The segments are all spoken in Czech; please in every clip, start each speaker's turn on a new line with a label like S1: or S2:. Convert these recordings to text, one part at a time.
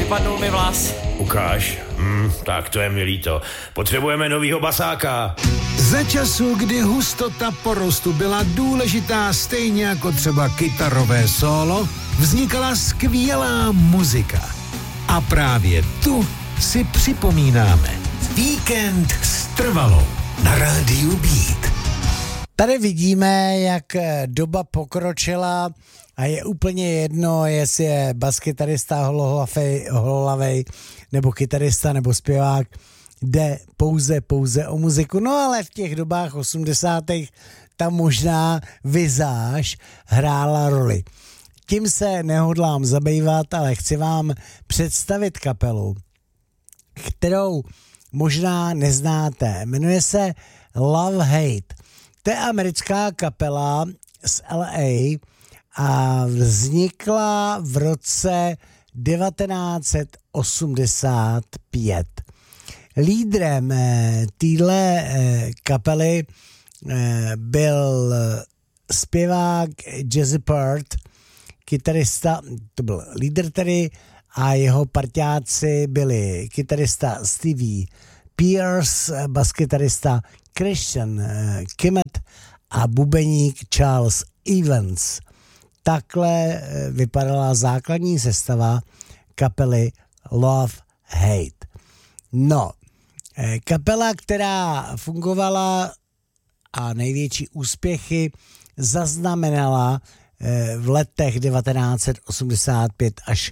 S1: vypadnul mi vlas.
S2: Ukáž. Tak to je mi líto. Potřebujeme novýho basáka.
S3: Za času, kdy hustota porostu byla důležitá stejně jako třeba kytarové solo, vznikala skvělá muzika. A právě tu si připomínáme. Víkend s Trvalou na rádiu Beat.
S4: Tady vidíme, jak doba pokročila a je úplně jedno, jestli je baskytarista hololavej, nebo kytarista, nebo zpěvák. Jde pouze o muziku. No ale v těch dobách 80. tam možná vizáž hrála roli. Tím se nehodlám zabývat, ale chci vám představit kapelu, kterou možná neznáte. Jmenuje se Love Hate. To je americká kapela z LA a vznikla v roce 1985. Lídrem téhle kapely byl zpěvák Jesse Peart, kytarista, to byl lídr tedy, a jeho parťáci byli kytarista Stevie Pierce, baskytarista Christian Kimmett a bubeník Charles Evans. Takhle vypadala základní sestava kapely Love Hate. No, kapela, která fungovala a největší úspěchy zaznamenala v letech 1985 až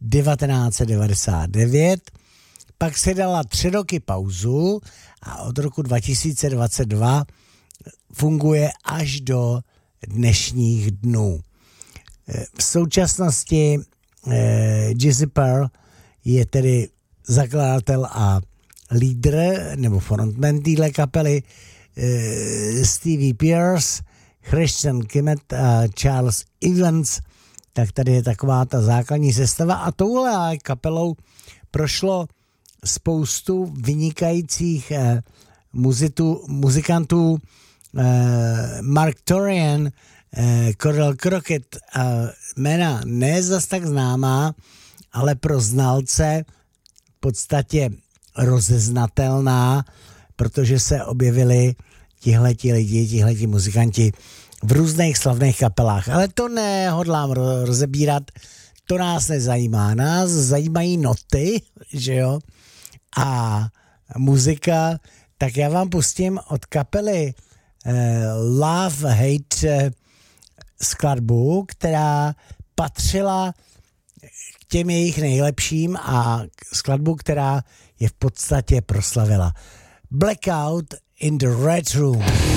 S4: 1999, pak si dala 3 roky pauzu a od roku 2022 funguje až do dnešních dnů. V současnosti Jesse Pearl je tedy zakladatel a lídr nebo frontman téhle kapely, Stevie Pierce, Christian Kimmett a Charles Evans, tak tady je taková ta základní sestava a touhle kapelou prošlo spoustu vynikajících muzikantů, Mark Torian, Cordell Crockett, jména ne zas tak známá, ale pro znalce v podstatě rozeznatelná, protože se objevili tihleti lidi, tihleti muzikanti v různých slavných kapelách. Ale to nehodlám rozebírat, to nás nezajímá. Nás zajímají noty, že jo, a muzika, tak já vám pustím od kapely Love Hate skladbu, která patřila k těm jejich nejlepším a skladbu, která je v podstatě proslavila. Blackout in the Red Room.